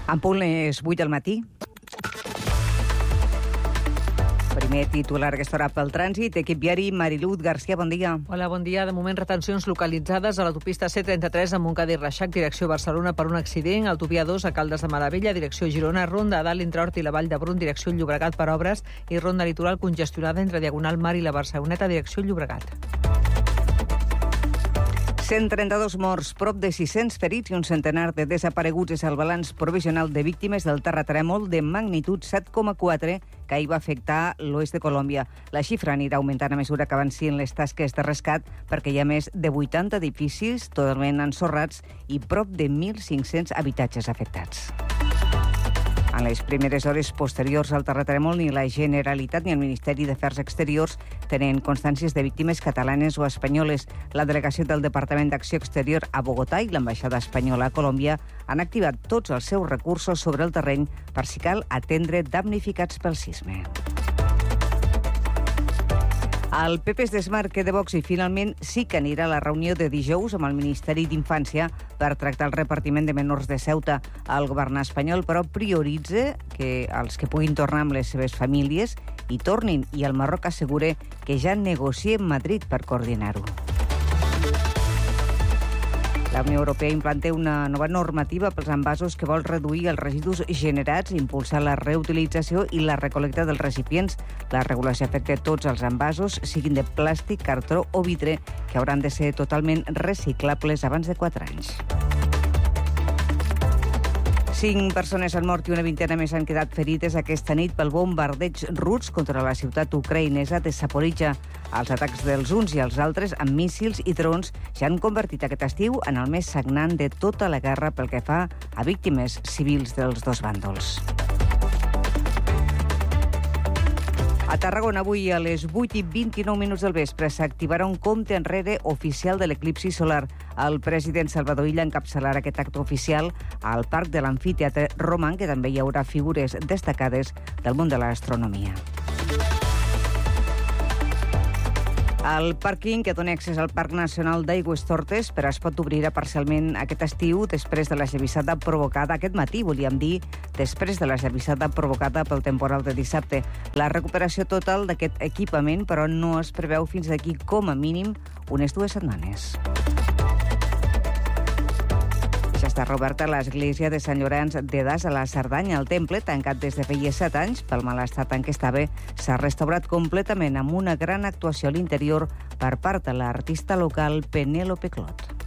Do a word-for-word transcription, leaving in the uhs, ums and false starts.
En punt les vuit del matí. Primer titular a aquesta hora pel trànsit. Equip viari, Mariluz García, bon dia. Hola, bon dia. De moment, retencions localitzades a l'autopista C trenta-tres a Montcada i Reixac, direcció Barcelona, per un accident. Autovia dos a Caldes de Malavella, direcció Girona. Ronda a dalt entre Hort i la Vall d'Hebron, direcció Llobregat, per obres. I ronda litoral congestionada entre Diagonal Mar i la Barceloneta, direcció Llobregat. cent trenta-dos morts, prop de sis-cents ferits i un centenar de desapareguts és el balanç provisional de víctimes del terratrèmol de magnitud set coma quatre que ahir va afectar l'oest de Colòmbia. La xifra anirà augmentant a mesura que avancin les tasques de rescat perquè hi ha més de vuitanta edificis totalment ensorrats i prop de mil cinc-cents habitatges afectats. En les primeres hores posteriors al terratrèmol, ni la Generalitat ni el Ministeri d'Afers Exteriors tenen constàncies de víctimes catalanes o espanyoles. La delegació del Departament d'Acció Exterior a Bogotà i l'ambaixada espanyola a Colòmbia han activat tots els seus recursos sobre el terreny per si cal atendre damnificats pel sisme. El P P es desmarca de Vox i finalment sí que anirà a la reunió de dijous amb el Ministeri d'Infància per tractar el repartiment de menors de Ceuta. El govern espanyol, però, prioritza que els que puguin tornar amb les seves famílies hi tornin i el Marroc assegura que ja negocia amb Madrid per coordinar-ho. La Unió Europea implanta una nova normativa pels envasos que vol reduir els residus generats, impulsar la reutilització i la recol·lecta dels recipients. La regulació afecta tots els envasos, siguin de plàstic, cartró o vidre, que hauran de ser totalment reciclables abans de quatre anys. Cinc persones han mort i una vintena més han quedat ferides aquesta nit pel bombardeig rus contra la ciutat ucraïnesa de Zaporizhia. Els atacs dels uns i els altres amb míssils i drons ja han convertit aquest estiu en el més sagnant de tota la guerra pel que fa a víctimes civils dels dos bàndols. A Tarragona, avui a les vuit i vint-i-nou minuts del vespre, s'activarà un compte enrere oficial de l'eclipsi solar. El president Salvador Illa encapçalarà aquest acte oficial al Parc de l'Amfiteatre Romà, que també hi haurà figures destacades del món de l'astronomia. El pàrquing que dona accés al Parc Nacional d'Aigüestortes però es pot obrir parcialment aquest estiu després de l'esllavissada provocada aquest matí, volíem dir, després de l'esllavissada provocada pel temporal de dissabte. La recuperació total d'aquest equipament, però, no es preveu fins d'aquí com a mínim unes dues setmanes. Ja està reoberta l'església de Sant Llorenç de Das a la Cerdanya. El temple, tancat des de feia set anys, pel mal estat en què estava, s'ha restaurat completament amb una gran actuació a l'interior per part de l'artista local Penélope Clot.